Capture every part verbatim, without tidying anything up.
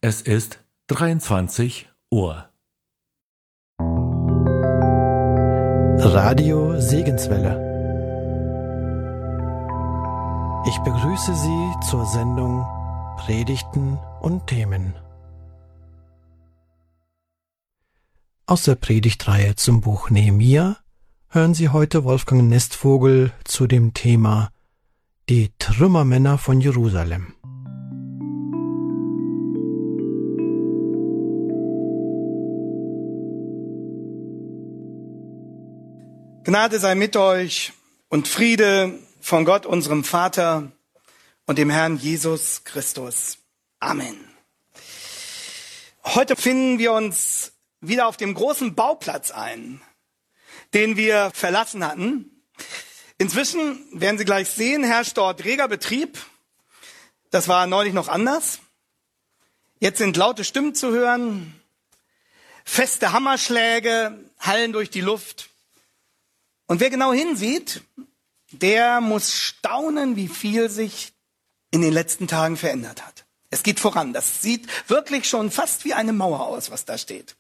Es ist dreiundzwanzig Uhr. Radio Segenswelle. Ich begrüße Sie zur Sendung Predigten und Themen. Aus der Predigtreihe zum Buch Nehemia hören Sie heute Wolfgang Nestvogel zu dem Thema Die Trümmermänner von Jerusalem. Gnade sei mit euch und Friede von Gott, unserem Vater und dem Herrn Jesus Christus. Amen. Heute finden wir uns wieder auf dem großen Bauplatz ein, den wir verlassen hatten. Inzwischen, werden Sie gleich sehen, herrscht dort reger Betrieb. Das war neulich noch anders. Jetzt sind laute Stimmen zu hören, feste Hammerschläge hallen durch die Luft. Und wer genau hinsieht, der muss staunen, wie viel sich in den letzten Tagen verändert hat. Es geht voran. Das sieht wirklich schon fast wie eine Mauer aus, was da steht.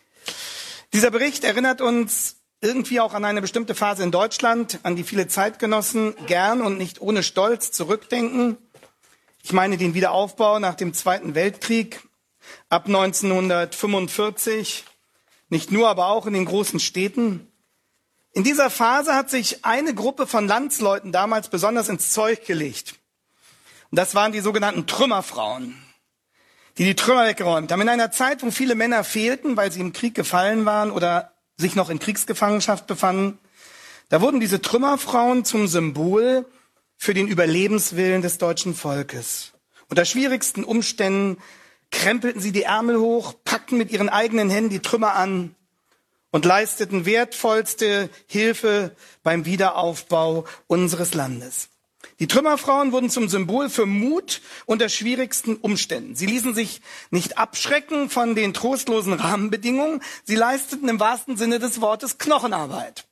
Dieser Bericht erinnert uns irgendwie auch an eine bestimmte Phase in Deutschland, an die viele Zeitgenossen gern und nicht ohne Stolz zurückdenken. Ich meine den Wiederaufbau nach dem Zweiten Weltkrieg ab neunzehnhundertfünfundvierzig, nicht nur, aber auch in den großen Städten. In dieser Phase hat sich eine Gruppe von Landsleuten damals besonders ins Zeug gelegt. Und das waren die sogenannten Trümmerfrauen, die die Trümmer weggeräumt haben. In einer Zeit, wo viele Männer fehlten, weil sie im Krieg gefallen waren oder sich noch in Kriegsgefangenschaft befanden, da wurden diese Trümmerfrauen zum Symbol für den Überlebenswillen des deutschen Volkes. Unter schwierigsten Umständen krempelten sie die Ärmel hoch, packten mit ihren eigenen Händen die Trümmer an und leisteten wertvollste Hilfe beim Wiederaufbau unseres Landes. Die Trümmerfrauen wurden zum Symbol für Mut unter schwierigsten Umständen. Sie ließen sich nicht abschrecken von den trostlosen Rahmenbedingungen. Sie leisteten im wahrsten Sinne des Wortes Knochenarbeit.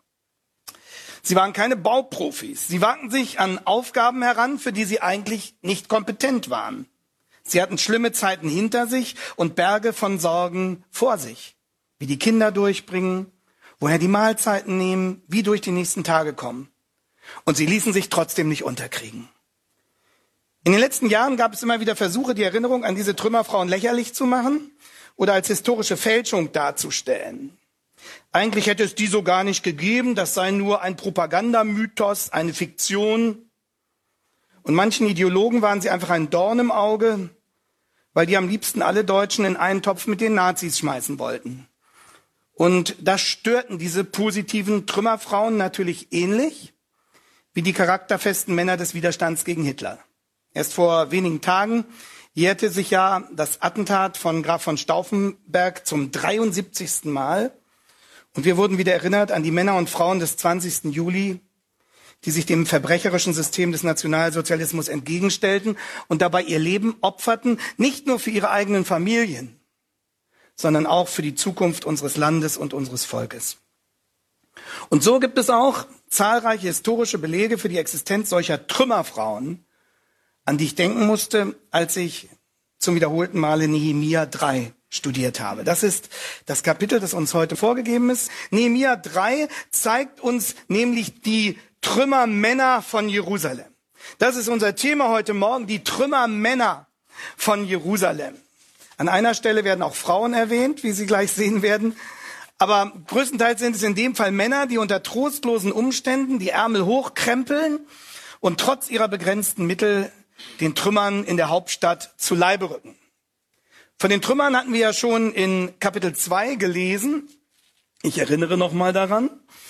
Sie waren keine Bauprofis. Sie wagten sich an Aufgaben heran, für die sie eigentlich nicht kompetent waren. Sie hatten schlimme Zeiten hinter sich und Berge von Sorgen vor sich. Wie die Kinder durchbringen, woher die Mahlzeiten nehmen, wie durch die nächsten Tage kommen. Und sie ließen sich trotzdem nicht unterkriegen. In den letzten Jahren gab es immer wieder Versuche, die Erinnerung an diese Trümmerfrauen lächerlich zu machen oder als historische Fälschung darzustellen. Eigentlich hätte es die so gar nicht gegeben, das sei nur ein Propagandamythos, eine Fiktion. Und manchen Ideologen waren sie einfach ein Dorn im Auge, weil die am liebsten alle Deutschen in einen Topf mit den Nazis schmeißen wollten. Und das störten diese positiven Trümmerfrauen natürlich ähnlich wie die charakterfesten Männer des Widerstands gegen Hitler. Erst vor wenigen Tagen jährte sich ja das Attentat von Graf von Stauffenberg zum dreiundsiebzigsten Mal. Und wir wurden wieder erinnert an die Männer und Frauen des zwanzigsten Juli, die sich dem verbrecherischen System des Nationalsozialismus entgegenstellten und dabei ihr Leben opferten, nicht nur für ihre eigenen Familien, sondern auch für die Zukunft unseres Landes und unseres Volkes. Und so gibt es auch zahlreiche historische Belege für die Existenz solcher Trümmerfrauen, an die ich denken musste, als ich zum wiederholten Male Nehemia drei studiert habe. Das ist das Kapitel, das uns heute vorgegeben ist. Nehemia drei zeigt uns nämlich die Trümmermänner von Jerusalem. Das ist unser Thema heute Morgen, die Trümmermänner von Jerusalem. An einer Stelle werden auch Frauen erwähnt, wie Sie gleich sehen werden. Aber größtenteils sind es in dem Fall Männer, die unter trostlosen Umständen die Ärmel hochkrempeln und trotz ihrer begrenzten Mittel den Trümmern in der Hauptstadt zu Leibe rücken. Von den Trümmern hatten wir ja schon in Kapitel zwei gelesen. Ich erinnere noch mal daran.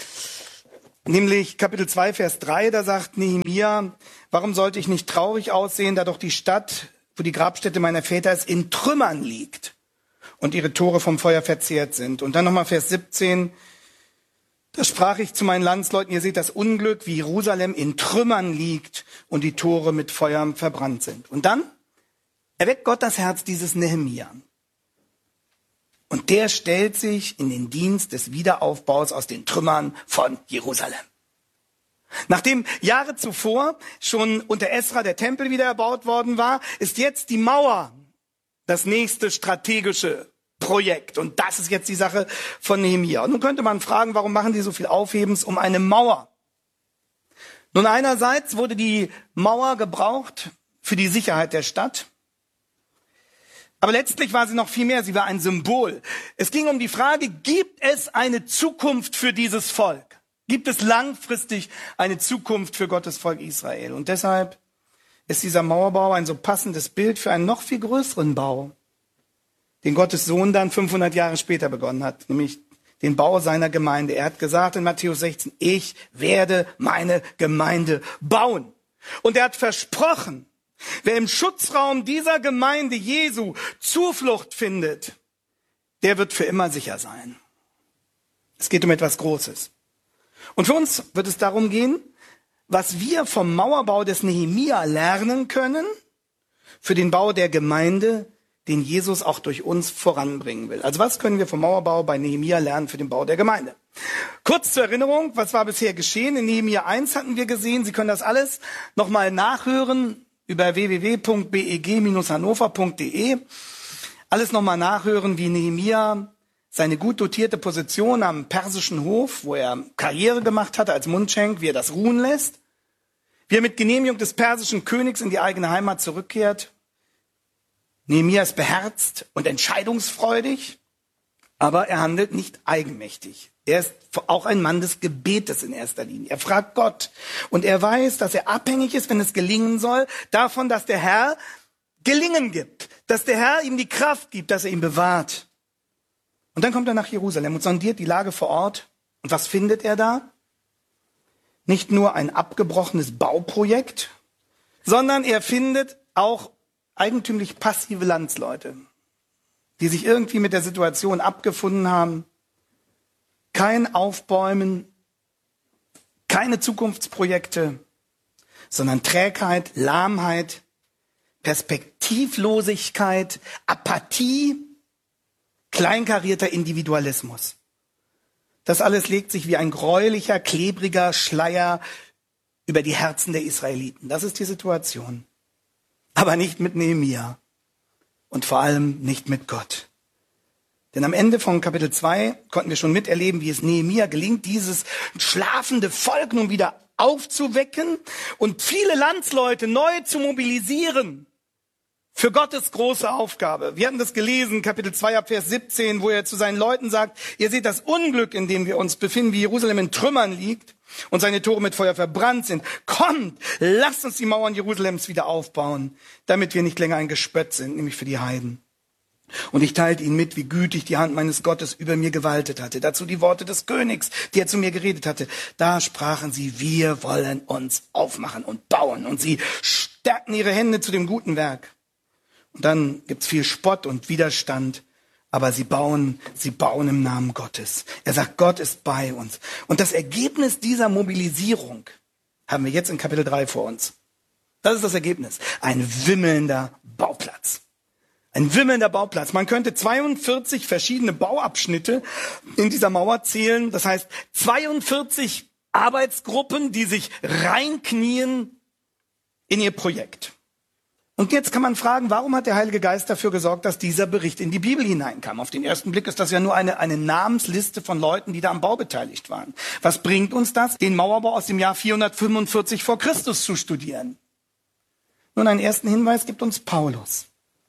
Nämlich Kapitel zwei, Vers drei, da sagt Nehemia, warum sollte ich nicht traurig aussehen, da doch die Stadt, wo die Grabstätte meiner Väter ist, in Trümmern liegt und ihre Tore vom Feuer verzehrt sind. Und dann nochmal Vers siebzehn, da sprach ich zu meinen Landsleuten, ihr seht das Unglück, wie Jerusalem in Trümmern liegt und die Tore mit Feuer verbrannt sind. Und dann erweckt Gott das Herz dieses Nehemia. Und der stellt sich in den Dienst des Wiederaufbaus aus den Trümmern von Jerusalem. Nachdem Jahre zuvor schon unter Esra der Tempel wieder erbaut worden war, ist jetzt die Mauer das nächste strategische Projekt. Und das ist jetzt die Sache von Nehemia. Und nun könnte man fragen, warum machen die so viel Aufhebens um eine Mauer? Nun, einerseits wurde die Mauer gebraucht für die Sicherheit der Stadt. Aber letztlich war sie noch viel mehr. Sie war ein Symbol. Es ging um die Frage, gibt es eine Zukunft für dieses Volk? Gibt es langfristig eine Zukunft für Gottes Volk Israel? Und deshalb ist dieser Mauerbau ein so passendes Bild für einen noch viel größeren Bau, den Gottes Sohn dann fünfhundert Jahre später begonnen hat, nämlich den Bau seiner Gemeinde. Er hat gesagt in Matthäus sechzehn, ich werde meine Gemeinde bauen. Und er hat versprochen, wer im Schutzraum dieser Gemeinde Jesu Zuflucht findet, der wird für immer sicher sein. Es geht um etwas Großes. Und für uns wird es darum gehen, was wir vom Mauerbau des Nehemia lernen können für den Bau der Gemeinde, den Jesus auch durch uns voranbringen will. Also was können wir vom Mauerbau bei Nehemia lernen für den Bau der Gemeinde? Kurz zur Erinnerung, was war bisher geschehen? In Nehemia eins hatten wir gesehen, Sie können das alles nochmal nachhören über w w w punkt b e g dash hannover punkt d e. Alles nochmal nachhören, wie Nehemia seine gut dotierte Position am persischen Hof, wo er Karriere gemacht hatte als Mundschenk, wie er das ruhen lässt, wie er mit Genehmigung des persischen Königs in die eigene Heimat zurückkehrt. Nehemia ist beherzt und entscheidungsfreudig, aber er handelt nicht eigenmächtig. Er ist auch ein Mann des Gebetes in erster Linie. Er fragt Gott und er weiß, dass er abhängig ist, wenn es gelingen soll, davon, dass der Herr Gelingen gibt, dass der Herr ihm die Kraft gibt, dass er ihn bewahrt. Und dann kommt er nach Jerusalem und sondiert die Lage vor Ort. Und was findet er da? Nicht nur ein abgebrochenes Bauprojekt, sondern er findet auch eigentümlich passive Landsleute, die sich irgendwie mit der Situation abgefunden haben. Kein Aufbäumen, keine Zukunftsprojekte, sondern Trägheit, Lahmheit, Perspektivlosigkeit, Apathie, kleinkarierter Individualismus. Das alles legt sich wie ein gräulicher, klebriger Schleier über die Herzen der Israeliten. Das ist die Situation. Aber nicht mit Nehemia und vor allem nicht mit Gott. Denn am Ende von Kapitel zwei konnten wir schon miterleben, wie es Nehemia gelingt, dieses schlafende Volk nun wieder aufzuwecken und viele Landsleute neu zu mobilisieren für Gottes große Aufgabe. Wir hatten das gelesen, Kapitel zwei ab Vers siebzehn, wo er zu seinen Leuten sagt, ihr seht das Unglück, in dem wir uns befinden, wie Jerusalem in Trümmern liegt und seine Tore mit Feuer verbrannt sind. Kommt, lasst uns die Mauern Jerusalems wieder aufbauen, damit wir nicht länger ein Gespött sind, nämlich für die Heiden. Und ich teilte ihnen mit, wie gütig die Hand meines Gottes über mir gewaltet hatte. Dazu die Worte des Königs, die er zu mir geredet hatte. Da sprachen sie, wir wollen uns aufmachen und bauen. Und sie stärkten ihre Hände zu dem guten Werk. Und dann gibt's viel Spott und Widerstand. Aber sie bauen, sie bauen im Namen Gottes. Er sagt, Gott ist bei uns. Und das Ergebnis dieser Mobilisierung haben wir jetzt in Kapitel drei vor uns. Das ist das Ergebnis. Ein wimmelnder Bauplatz. Ein wimmelnder Bauplatz. Man könnte zweiundvierzig verschiedene Bauabschnitte in dieser Mauer zählen. Das heißt, zweiundvierzig Arbeitsgruppen, die sich reinknien in ihr Projekt. Und jetzt kann man fragen, warum hat der Heilige Geist dafür gesorgt, dass dieser Bericht in die Bibel hineinkam? Auf den ersten Blick ist das ja nur eine, eine Namensliste von Leuten, die da am Bau beteiligt waren. Was bringt uns das, den Mauerbau aus dem Jahr vierhundertfünfundvierzig vor Christus zu studieren? Nun, einen ersten Hinweis gibt uns Paulus.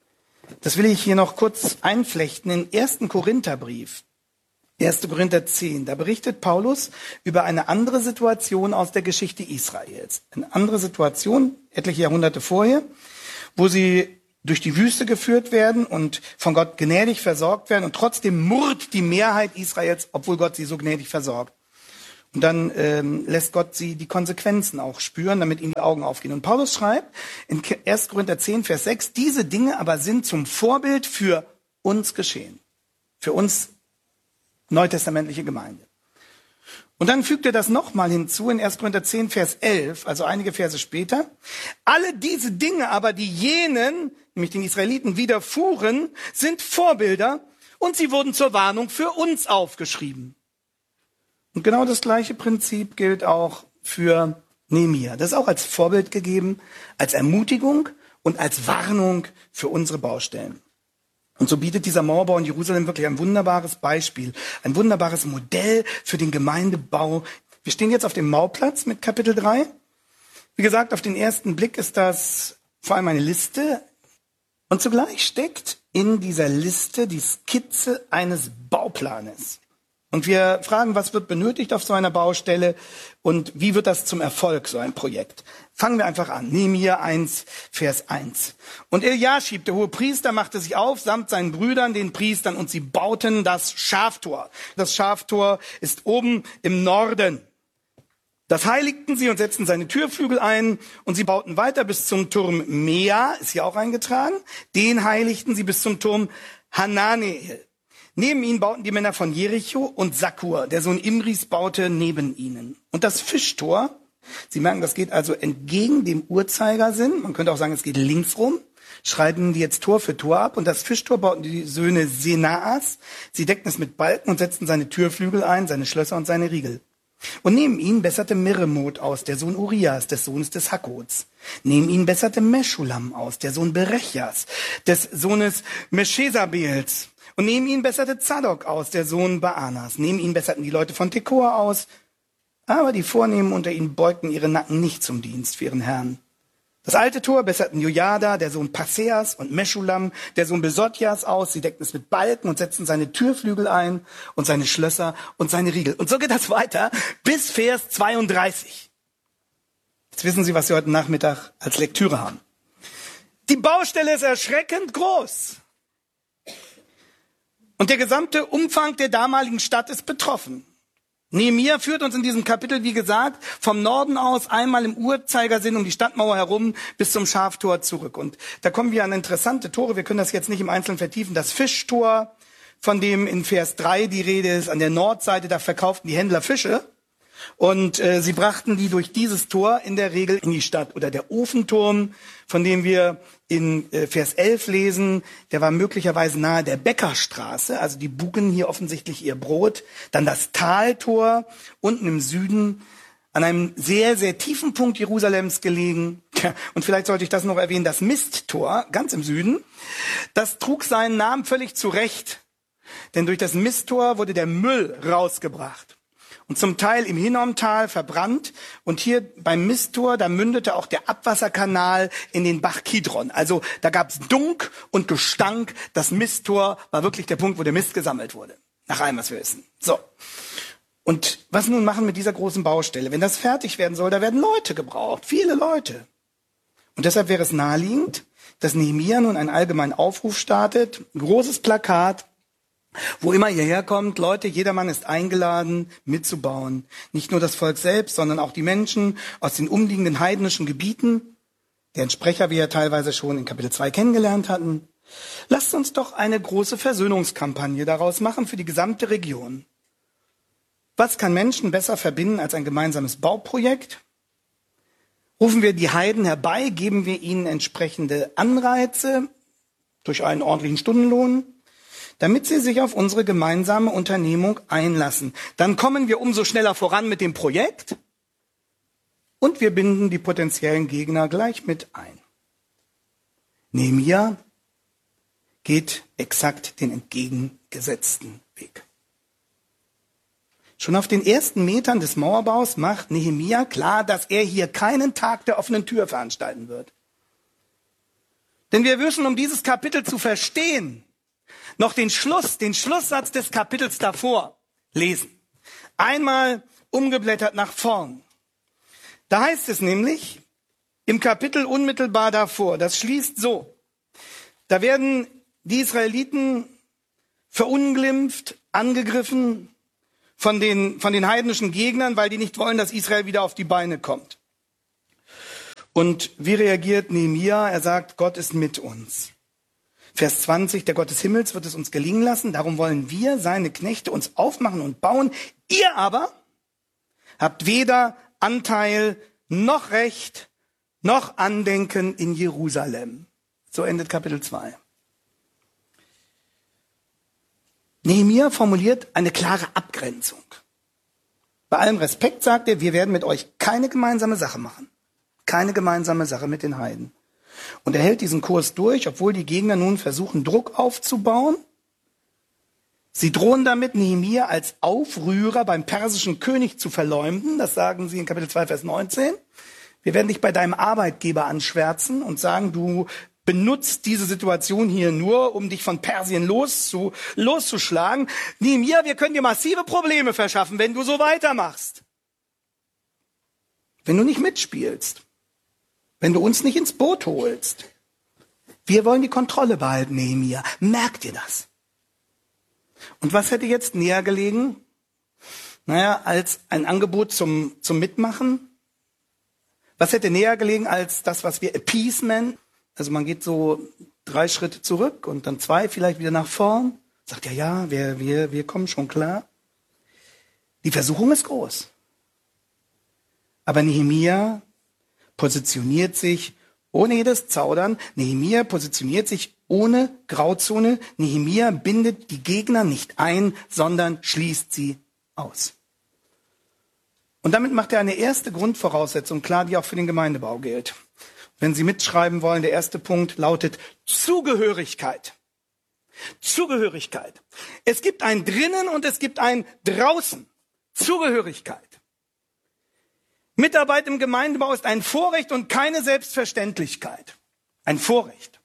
Das will ich hier noch kurz einflechten in ersten Korintherbrief, erster Korinther zehn. Da berichtet Paulus über eine andere Situation aus der Geschichte Israels. Eine andere Situation, etliche Jahrhunderte vorher, wo sie durch die Wüste geführt werden und von Gott gnädig versorgt werden und trotzdem murrt die Mehrheit Israels, obwohl Gott sie so gnädig versorgt. Und dann ähm, lässt Gott sie die Konsequenzen auch spüren, damit ihnen die Augen aufgehen. Und Paulus schreibt in erster Korinther zehn, Vers sechs, diese Dinge aber sind zum Vorbild für uns geschehen. Für uns neutestamentliche Gemeinde. Und dann fügt er das nochmal hinzu in erster Korinther zehn, Vers elf, also einige Verse später. Alle diese Dinge aber, die jenen, nämlich den Israeliten, widerfuhren, sind Vorbilder und sie wurden zur Warnung für uns aufgeschrieben. Und genau das gleiche Prinzip gilt auch für Nehemia. Das ist auch als Vorbild gegeben, als Ermutigung und als Warnung für unsere Baustellen. Und so bietet dieser Mauerbau in Jerusalem wirklich ein wunderbares Beispiel, ein wunderbares Modell für den Gemeindebau. Wir stehen jetzt auf dem Mauplatz mit Kapitel drei. Wie gesagt, auf den ersten Blick ist das vor allem eine Liste. Und zugleich steckt in dieser Liste die Skizze eines Bauplanes. Und wir fragen, was wird benötigt auf so einer Baustelle und wie wird das zum Erfolg, so ein Projekt? Fangen wir einfach an. Nehemia eins, Vers eins. Und Eliaschib, der hohe Priester, machte sich auf, samt seinen Brüdern, den Priestern, und sie bauten das Schaftor. Das Schaftor ist oben im Norden. Das heiligten sie und setzten seine Türflügel ein, und sie bauten weiter bis zum Turm Mea, ist hier auch eingetragen. Den heiligten sie bis zum Turm Hananeel. Neben ihnen bauten die Männer von Jericho, und Sakur, der Sohn Imris, baute neben ihnen. Und das Fischtor, Sie merken, das geht also entgegen dem Uhrzeigersinn. Man könnte auch sagen, es geht links rum. Schreiben die jetzt Tor für Tor ab. Und das Fischtor bauten die Söhne Senaas. Sie deckten es mit Balken und setzten seine Türflügel ein, seine Schlösser und seine Riegel. Und neben ihnen besserte Meremot aus, der Sohn Urias, des Sohnes des Hakkots. Neben ihnen besserte Meschulam aus, der Sohn Berechjas, des Sohnes Meschesabels. Und neben ihnen besserte Zadok aus, der Sohn Baanas. Neben ihnen besserten die Leute von Tekoa aus. Aber die Vornehmen unter ihnen beugten ihre Nacken nicht zum Dienst für ihren Herrn. Das alte Tor besserten Jojada, der Sohn Passeas, und Meschulam, der Sohn Besotjas, aus. Sie deckten es mit Balken und setzten seine Türflügel ein und seine Schlösser und seine Riegel. Und so geht das weiter bis Vers zweiunddreißig. Jetzt wissen Sie, was Sie heute Nachmittag als Lektüre haben. Die Baustelle ist erschreckend groß. Und der gesamte Umfang der damaligen Stadt ist betroffen. Nehemia führt uns in diesem Kapitel, wie gesagt, vom Norden aus einmal im Uhrzeigersinn um die Stadtmauer herum bis zum Schaftor zurück. Und da kommen wir an interessante Tore. Wir können das jetzt nicht im Einzelnen vertiefen. Das Fischtor, von dem in Vers drei die Rede ist, an der Nordseite, da verkauften die Händler Fische. Und äh, sie brachten die durch dieses Tor in der Regel in die Stadt. Oder der Ofenturm, von dem wir in äh, Vers elf lesen, der war möglicherweise nahe der Bäckerstraße. Also die bugen hier offensichtlich ihr Brot. Dann das Taltor unten im Süden, an einem sehr, sehr tiefen Punkt Jerusalems gelegen. Und vielleicht sollte ich das noch erwähnen, das Misttor, ganz im Süden. Das trug seinen Namen völlig zurecht. Denn durch das Misttor wurde der Müll rausgebracht. Und zum Teil im Hinnomtal verbrannt. Und hier beim Misttor, da mündete auch der Abwasserkanal in den Bach Kidron. Also da gab es Dunk und Gestank. Das Misttor war wirklich der Punkt, wo der Mist gesammelt wurde. Nach allem, was wir wissen. So. Und was nun machen mit dieser großen Baustelle? Wenn das fertig werden soll, da werden Leute gebraucht. Viele Leute. Und deshalb wäre es naheliegend, dass Nehemia nun einen allgemeinen Aufruf startet. Ein großes Plakat. Wo immer ihr herkommt, Leute, jedermann ist eingeladen, mitzubauen. Nicht nur das Volk selbst, sondern auch die Menschen aus den umliegenden heidnischen Gebieten, deren Sprecher wir ja teilweise schon in Kapitel zwei kennengelernt hatten. Lasst uns doch eine große Versöhnungskampagne daraus machen für die gesamte Region. Was kann Menschen besser verbinden als ein gemeinsames Bauprojekt? Rufen wir die Heiden herbei, geben wir ihnen entsprechende Anreize durch einen ordentlichen Stundenlohn, damit sie sich auf unsere gemeinsame Unternehmung einlassen. Dann kommen wir umso schneller voran mit dem Projekt und wir binden die potenziellen Gegner gleich mit ein. Nehemia geht exakt den entgegengesetzten Weg. Schon auf den ersten Metern des Mauerbaus macht Nehemia klar, dass er hier keinen Tag der offenen Tür veranstalten wird. Denn wir wissen, um dieses Kapitel zu verstehen, noch den Schluss, den Schlusssatz des Kapitels davor lesen. Einmal umgeblättert nach vorn. Da heißt es nämlich im Kapitel unmittelbar davor, das schließt so: Da werden die Israeliten verunglimpft, angegriffen von den, von den heidnischen Gegnern, weil die nicht wollen, dass Israel wieder auf die Beine kommt. Und wie reagiert Nehemia? Er sagt, Gott ist mit uns. Vers zwanzig, der Gott des Himmels wird es uns gelingen lassen, darum wollen wir, seine Knechte, uns aufmachen und bauen. Ihr aber habt weder Anteil noch Recht noch Andenken in Jerusalem. So endet Kapitel zwei. Nehemia formuliert eine klare Abgrenzung. Bei allem Respekt sagt er, wir werden mit euch keine gemeinsame Sache machen. Keine gemeinsame Sache mit den Heiden. Und er hält diesen Kurs durch, obwohl die Gegner nun versuchen, Druck aufzubauen. Sie drohen damit, Nehemia als Aufrührer beim persischen König zu verleumden. Das sagen sie in Kapitel zwei, Vers neunzehn. Wir werden dich bei deinem Arbeitgeber anschwärzen und sagen, du benutzt diese Situation hier nur, um dich von Persien loszu, loszuschlagen. Nehemia, wir können dir massive Probleme verschaffen, wenn du so weitermachst. Wenn du nicht mitspielst. Wenn du uns nicht ins Boot holst. Wir wollen die Kontrolle behalten, Nehemia. Merkt ihr das? Und was hätte jetzt näher gelegen? Naja, als ein Angebot zum, zum Mitmachen. Was hätte näher gelegen als das, was wir Appeasement, also man geht so drei Schritte zurück und dann zwei vielleicht wieder nach vorn. Sagt ja, ja, wir, wir, wir kommen schon klar. Die Versuchung ist groß. Aber Nehemia positioniert sich ohne jedes Zaudern. Nehemia positioniert sich ohne Grauzone. Nehemia bindet die Gegner nicht ein, sondern schließt sie aus. Und damit macht er eine erste Grundvoraussetzung klar, die auch für den Gemeindebau gilt. Wenn Sie mitschreiben wollen, der erste Punkt lautet Zugehörigkeit. Zugehörigkeit. Es gibt ein Drinnen und es gibt ein Draußen. Zugehörigkeit. Mitarbeit im Gemeindebau ist ein Vorrecht und keine Selbstverständlichkeit. Ein Vorrecht.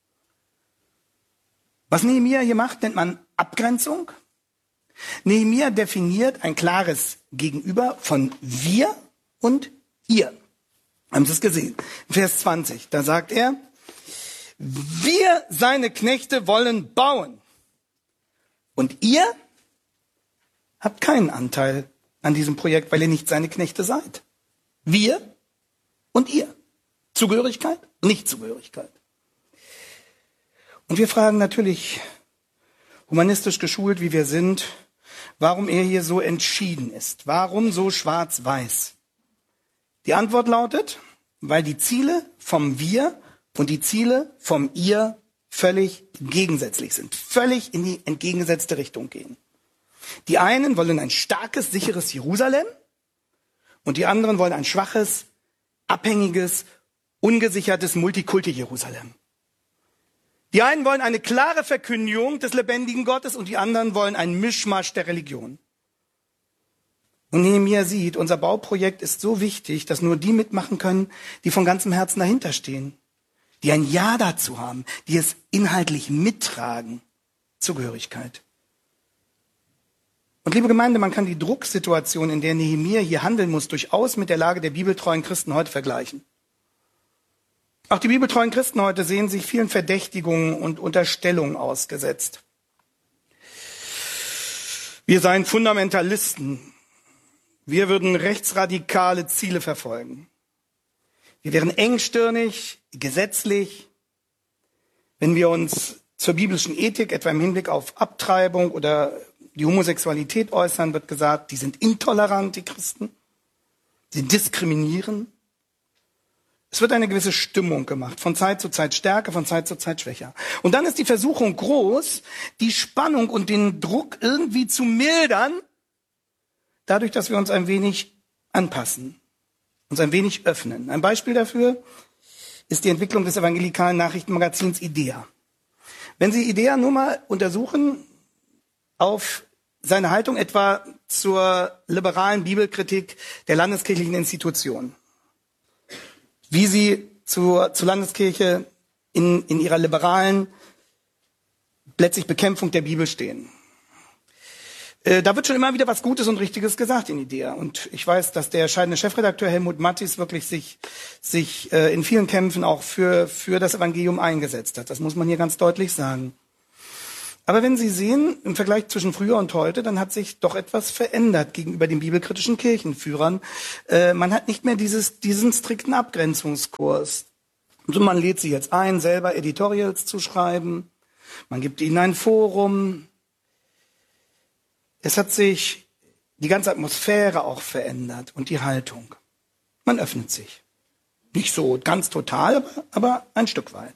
Was Nehemia hier macht, nennt man Abgrenzung. Nehemia definiert ein klares Gegenüber von wir und ihr. Haben Sie es gesehen? Vers zwanzig, da sagt er, wir, seine Knechte, wollen bauen. Und ihr habt keinen Anteil an diesem Projekt, weil ihr nicht seine Knechte seid. Wir und ihr. Zugehörigkeit, Nichtzugehörigkeit. Und wir fragen natürlich, humanistisch geschult wie wir sind, warum er hier so entschieden ist. Warum so schwarz-weiß? Die Antwort lautet, weil die Ziele vom Wir und die Ziele vom Ihr völlig gegensätzlich sind, völlig in die entgegengesetzte Richtung gehen. Die einen wollen ein starkes, sicheres Jerusalem und die anderen wollen ein schwaches, abhängiges, ungesichertes Multikulti-Jerusalem. Die einen wollen eine klare Verkündigung des lebendigen Gottes und die anderen wollen einen Mischmasch der Religion. Und Nehemia sieht, unser Bauprojekt ist so wichtig, dass nur die mitmachen können, die von ganzem Herzen dahinter stehen, die ein Ja dazu haben, die es inhaltlich mittragen. Zugehörigkeit. Und liebe Gemeinde, man kann die Drucksituation, in der Nehemia hier handeln muss, durchaus mit der Lage der bibeltreuen Christen heute vergleichen. Auch die bibeltreuen Christen heute sehen sich vielen Verdächtigungen und Unterstellungen ausgesetzt. Wir seien Fundamentalisten. Wir würden rechtsradikale Ziele verfolgen. Wir wären engstirnig, gesetzlich. Wenn wir uns zur biblischen Ethik, etwa im Hinblick auf Abtreibung oder die Homosexualität äußern, wird gesagt, die sind intolerant, die Christen. Sie diskriminieren. Es wird eine gewisse Stimmung gemacht, von Zeit zu Zeit stärker, von Zeit zu Zeit schwächer. Und dann ist die Versuchung groß, die Spannung und den Druck irgendwie zu mildern, dadurch, dass wir uns ein wenig anpassen, uns ein wenig öffnen. Ein Beispiel dafür ist die Entwicklung des evangelikalen Nachrichtenmagazins IDEA. Wenn Sie IDEA nur mal untersuchen, auf seine Haltung etwa zur liberalen Bibelkritik der landeskirchlichen Institutionen, wie sie zur, zur Landeskirche in, in ihrer liberalen, letztlich Bekämpfung der Bibel stehen. Äh, da wird schon immer wieder was Gutes und Richtiges gesagt in IDEA. Und ich weiß, dass der scheidende Chefredakteur Helmut Mattis wirklich sich, sich äh, in vielen Kämpfen auch für, für das Evangelium eingesetzt hat. Das muss man hier ganz deutlich sagen. Aber wenn Sie sehen, im Vergleich zwischen früher und heute, dann hat sich doch etwas verändert gegenüber den bibelkritischen Kirchenführern. Äh, man hat nicht mehr dieses, diesen strikten Abgrenzungskurs. Also man lädt sie jetzt ein, selber Editorials zu schreiben. Man gibt ihnen ein Forum. Es hat sich die ganze Atmosphäre auch verändert und die Haltung. Man öffnet sich. Nicht so ganz total, aber, aber ein Stück weit.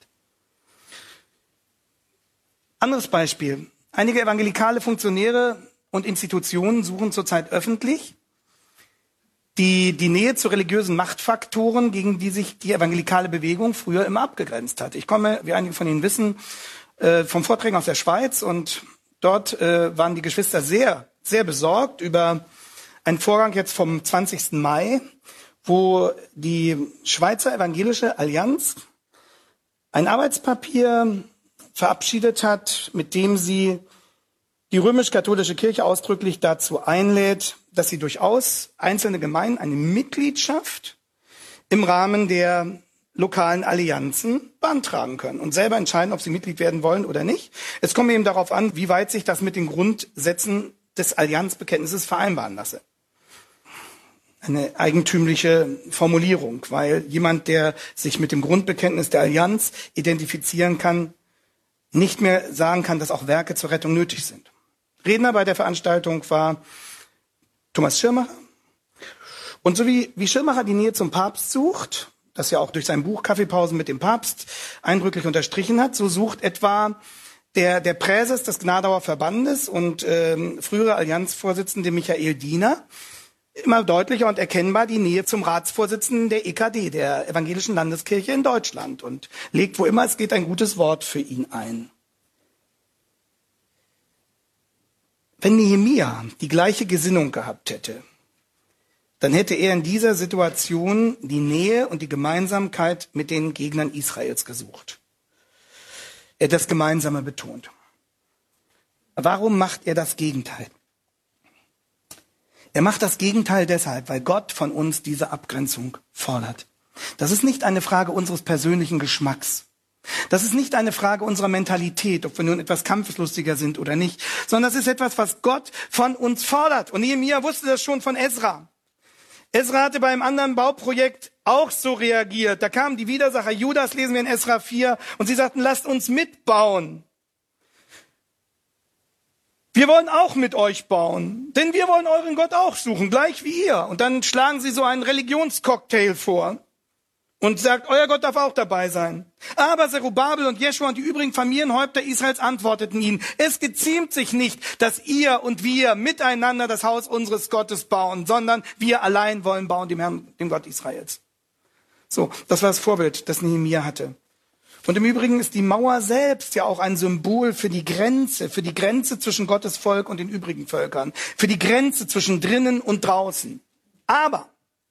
Anderes Beispiel. Einige evangelikale Funktionäre und Institutionen suchen zurzeit öffentlich die, die Nähe zu religiösen Machtfaktoren, gegen die sich die evangelikale Bewegung früher immer abgegrenzt hat. Ich komme, wie einige von Ihnen wissen, äh, vom Vorträgen aus der Schweiz, und dort äh, waren die Geschwister sehr, sehr besorgt über einen Vorgang jetzt vom zwanzigsten Mai, wo die Schweizer Evangelische Allianz ein Arbeitspapier verabschiedet hat, mit dem sie die römisch-katholische Kirche ausdrücklich dazu einlädt, dass sie durchaus einzelne Gemeinden eine Mitgliedschaft im Rahmen der lokalen Allianzen beantragen können und selber entscheiden, ob sie Mitglied werden wollen oder nicht. Es kommt eben darauf an, wie weit sich das mit den Grundsätzen des Allianzbekenntnisses vereinbaren lasse. Eine eigentümliche Formulierung, weil jemand, der sich mit dem Grundbekenntnis der Allianz identifizieren kann, nicht mehr sagen kann, dass auch Werke zur Rettung nötig sind. Redner bei der Veranstaltung war Thomas Schirmacher. Und so wie, wie Schirmacher die Nähe zum Papst sucht, das ja auch durch sein Buch Kaffeepausen mit dem Papst eindrücklich unterstrichen hat, so sucht etwa der, der Präses des Gnadauer Verbandes und ähm, frühere Allianzvorsitzende Michael Diener immer deutlicher und erkennbar die Nähe zum Ratsvorsitzenden der E K D, der Evangelischen Landeskirche in Deutschland, und legt, wo immer es geht, ein gutes Wort für ihn ein. Wenn Nehemia die gleiche Gesinnung gehabt hätte, dann hätte er in dieser Situation die Nähe und die Gemeinsamkeit mit den Gegnern Israels gesucht. Er hat das Gemeinsame betont. Warum macht er das Gegenteil? Er macht das Gegenteil deshalb, weil Gott von uns diese Abgrenzung fordert. Das ist nicht eine Frage unseres persönlichen Geschmacks. Das ist nicht eine Frage unserer Mentalität, ob wir nun etwas kampfeslustiger sind oder nicht, sondern das ist etwas, was Gott von uns fordert. Und Nehemia wusste das schon von Esra. Esra hatte bei einem anderen Bauprojekt auch so reagiert. Da kamen die Widersacher Judas, lesen wir in Esra vier, und sie sagten, lasst uns mitbauen. Wir wollen auch mit euch bauen, denn wir wollen euren Gott auch suchen, gleich wie ihr. Und dann schlagen sie so einen Religionscocktail vor und sagt, euer Gott darf auch dabei sein. Aber Zerubabel und Jeschua und die übrigen Familienhäupter Israels antworteten ihnen, es geziemt sich nicht, dass ihr und wir miteinander das Haus unseres Gottes bauen, sondern wir allein wollen bauen, dem Herrn, dem Gott Israels. So, das war das Vorbild, das Nehemia hatte. Und im Übrigen ist die Mauer selbst ja auch ein Symbol für die Grenze, für die Grenze zwischen Gottes Volk und den übrigen Völkern, für die Grenze zwischen drinnen und draußen. Aber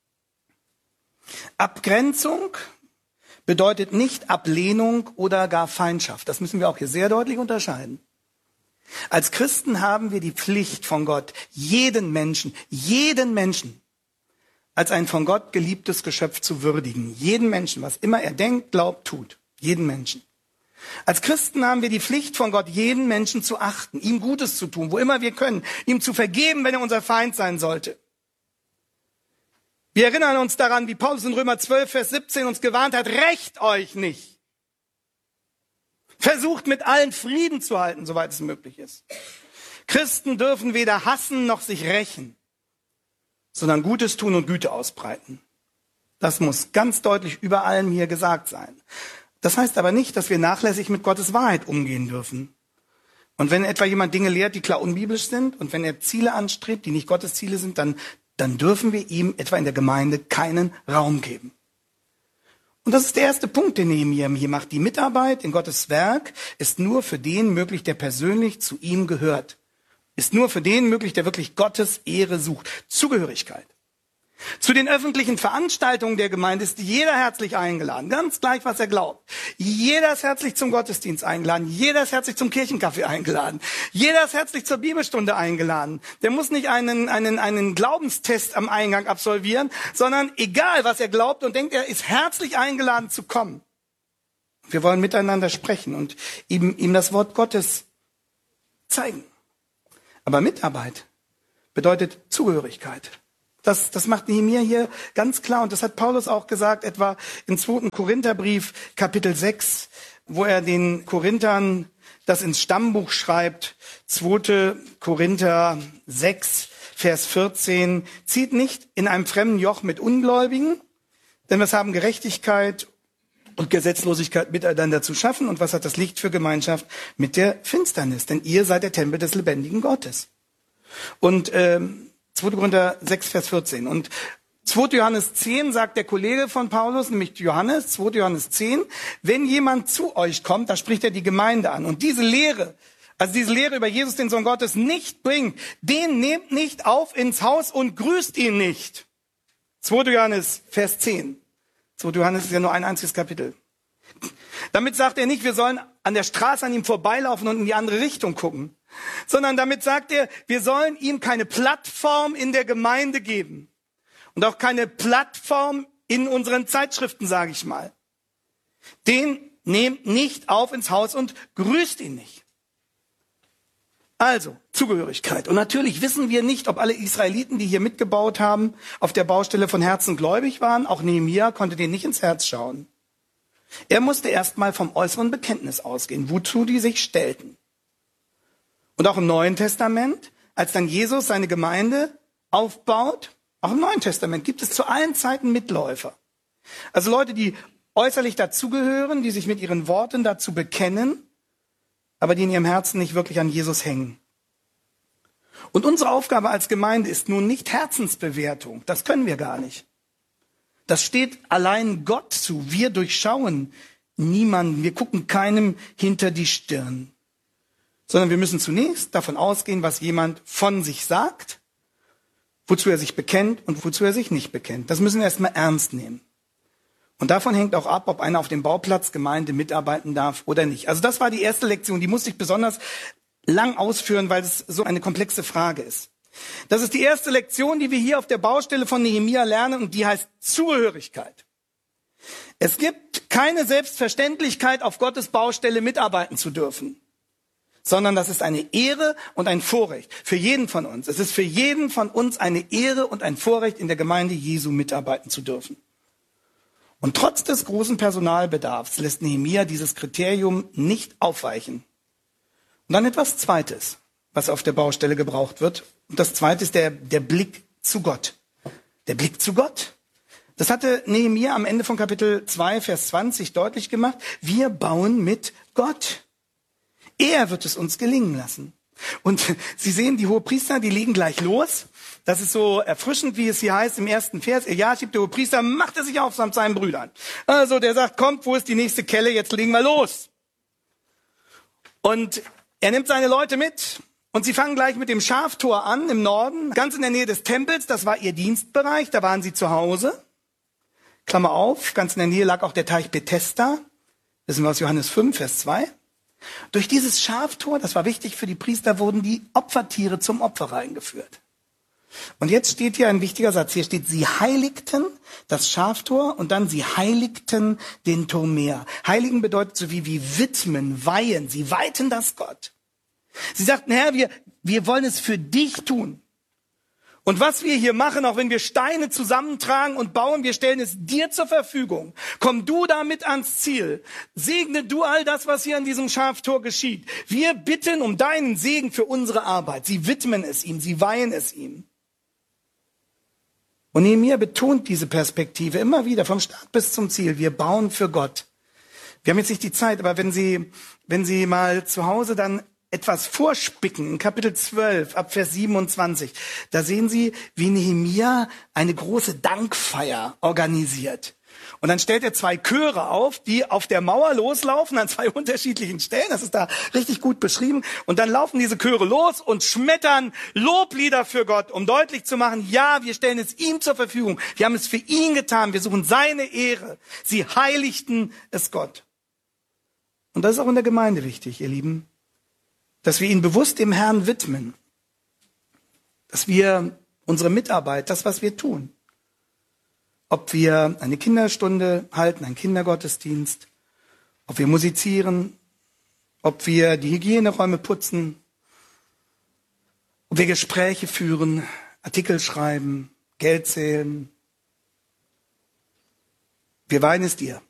Abgrenzung bedeutet nicht Ablehnung oder gar Feindschaft. Das müssen wir auch hier sehr deutlich unterscheiden. Als Christen haben wir die Pflicht von Gott, jeden Menschen, jeden Menschen als ein von Gott geliebtes Geschöpf zu würdigen. Jeden Menschen, was immer er denkt, glaubt, tut. Jeden Menschen. Als Christen haben wir die Pflicht von Gott, jeden Menschen zu achten, ihm Gutes zu tun, wo immer wir können, ihm zu vergeben, wenn er unser Feind sein sollte. Wir erinnern uns daran, wie Paulus in Römer zwölf, Vers siebzehn uns gewarnt hat, rächt euch nicht. Versucht mit allen Frieden zu halten, soweit es möglich ist. Christen dürfen weder hassen noch sich rächen, sondern Gutes tun und Güte ausbreiten. Das muss ganz deutlich über allem hier gesagt sein. Das heißt aber nicht, dass wir nachlässig mit Gottes Wahrheit umgehen dürfen. Und wenn etwa jemand Dinge lehrt, die klar unbiblisch sind, und wenn er Ziele anstrebt, die nicht Gottes Ziele sind, dann, dann dürfen wir ihm etwa in der Gemeinde keinen Raum geben. Und das ist der erste Punkt, den Nehemia hier macht. Die Mitarbeit in Gottes Werk ist nur für den möglich, der persönlich zu ihm gehört. Ist nur für den möglich, der wirklich Gottes Ehre sucht. Zugehörigkeit. Zu den öffentlichen Veranstaltungen der Gemeinde ist jeder herzlich eingeladen, ganz gleich, was er glaubt. Jeder ist herzlich zum Gottesdienst eingeladen, jeder ist herzlich zum Kirchenkaffee eingeladen, jeder ist herzlich zur Bibelstunde eingeladen. Der muss nicht einen, einen, einen Glaubenstest am Eingang absolvieren, sondern egal, was er glaubt und denkt, er ist herzlich eingeladen zu kommen. Wir wollen miteinander sprechen und ihm, ihm das Wort Gottes zeigen. Aber Mitarbeit bedeutet Zugehörigkeit. Das, das macht Nehemia hier ganz klar. Und das hat Paulus auch gesagt, etwa im zweiten Korintherbrief, Kapitel sechs, wo er den Korinthern das ins Stammbuch schreibt. zweiter Korinther sechs, Vers vierzehn. Zieht nicht in einem fremden Joch mit Ungläubigen, denn was haben Gerechtigkeit und Gesetzlosigkeit miteinander zu schaffen? Und was hat das Licht für Gemeinschaft mit der Finsternis? Denn ihr seid der Tempel des lebendigen Gottes. Und ähm, zweiter Korinther sechs, Vers vierzehn. Und zweiter Johannes zehn sagt der Kollege von Paulus, nämlich Johannes, zweiter Johannes zehn, wenn jemand zu euch kommt, da spricht er die Gemeinde an und diese Lehre, also diese Lehre über Jesus, den Sohn Gottes, nicht bringt, den nehmt nicht auf ins Haus und grüßt ihn nicht. zweiter Johannes, Vers zehn. zweiter Johannes ist ja nur ein einziges Kapitel. Damit sagt er nicht, wir sollen an der Straße an ihm vorbeilaufen und in die andere Richtung gucken, sondern damit sagt er, wir sollen ihm keine Plattform in der Gemeinde geben. Und auch keine Plattform in unseren Zeitschriften, sage ich mal. Den nehmt nicht auf ins Haus und grüßt ihn nicht. Also, Zugehörigkeit. Und natürlich wissen wir nicht, ob alle Israeliten, die hier mitgebaut haben, auf der Baustelle von Herzen gläubig waren. Auch Nehemia konnte denen nicht ins Herz schauen. Er musste erst mal vom äußeren Bekenntnis ausgehen, wozu die sich stellten. Und auch im Neuen Testament, als dann Jesus seine Gemeinde aufbaut, auch im Neuen Testament gibt es zu allen Zeiten Mitläufer. Also Leute, die äußerlich dazugehören, die sich mit ihren Worten dazu bekennen, aber die in ihrem Herzen nicht wirklich an Jesus hängen. Und unsere Aufgabe als Gemeinde ist nun nicht Herzensbewertung. Das können wir gar nicht. Das steht allein Gott zu. Wir durchschauen niemanden. Wir gucken keinem hinter die Stirn. Sondern wir müssen zunächst davon ausgehen, was jemand von sich sagt, wozu er sich bekennt und wozu er sich nicht bekennt. Das müssen wir erstmal ernst nehmen. Und davon hängt auch ab, ob einer auf dem Bauplatz Gemeinde mitarbeiten darf oder nicht. Also das war die erste Lektion, die musste ich besonders lang ausführen, weil es so eine komplexe Frage ist. Das ist die erste Lektion, die wir hier auf der Baustelle von Nehemia lernen, und die heißt Zugehörigkeit. Es gibt keine Selbstverständlichkeit, auf Gottes Baustelle mitarbeiten zu dürfen, sondern das ist eine Ehre und ein Vorrecht für jeden von uns. Es ist für jeden von uns eine Ehre und ein Vorrecht, in der Gemeinde Jesu mitarbeiten zu dürfen. Und trotz des großen Personalbedarfs lässt Nehemia dieses Kriterium nicht aufweichen. Und dann etwas Zweites, was auf der Baustelle gebraucht wird. Und das Zweite ist der, der Blick zu Gott. Der Blick zu Gott. Das hatte Nehemia am Ende von Kapitel zwei, Vers zwanzig deutlich gemacht. Wir bauen mit Gott. Er wird es uns gelingen lassen. Und Sie sehen, die Hohepriester, die legen gleich los. Das ist so erfrischend, wie es hier heißt im ersten Vers. Eliaschib, der Hohepriester, macht er sich auf samt seinen Brüdern. Also der sagt, kommt, wo ist die nächste Kelle? Jetzt legen wir los. Und er nimmt seine Leute mit. Und sie fangen gleich mit dem Schaftor an im Norden, ganz in der Nähe des Tempels. Das war ihr Dienstbereich, da waren sie zu Hause. Klammer auf, ganz in der Nähe lag auch der Teich Bethesda. Wissen wir aus Johannes fünf, Vers zwei. Durch dieses Schaftor, das war wichtig für die Priester, wurden die Opfertiere zum Opfer reingeführt. Und jetzt steht hier ein wichtiger Satz. Hier steht, sie heiligten das Schaftor und dann sie heiligten den Turm mehr. Heiligen bedeutet so wie, wie widmen, weihen. Sie weihten das Gott. Sie sagten, Herr, wir, wir wollen es für dich tun. Und was wir hier machen, auch wenn wir Steine zusammentragen und bauen, wir stellen es dir zur Verfügung. Komm du damit ans Ziel. Segne du all das, was hier an diesem Schaftor geschieht. Wir bitten um deinen Segen für unsere Arbeit. Sie widmen es ihm, sie weihen es ihm. Und Nehemia betont diese Perspektive immer wieder, vom Start bis zum Ziel. Wir bauen für Gott. Wir haben jetzt nicht die Zeit, aber wenn Sie, wenn Sie mal zu Hause dann etwas vorspicken, in Kapitel zwölf, ab Vers siebenundzwanzig, da sehen Sie, wie Nehemia eine große Dankfeier organisiert. Und dann stellt er zwei Chöre auf, die auf der Mauer loslaufen an zwei unterschiedlichen Stellen. Das ist da richtig gut beschrieben. Und dann laufen diese Chöre los und schmettern Loblieder für Gott, um deutlich zu machen, ja, wir stellen es ihm zur Verfügung. Wir haben es für ihn getan. Wir suchen seine Ehre. Sie heiligten es Gott. Und das ist auch in der Gemeinde wichtig, ihr Lieben, dass wir ihn bewusst dem Herrn widmen. Dass wir unsere Mitarbeit, das, was wir tun, ob wir eine Kinderstunde halten, einen Kindergottesdienst, ob wir musizieren, ob wir die Hygieneräume putzen, ob wir Gespräche führen, Artikel schreiben, Geld zählen. Wir weihen es dir.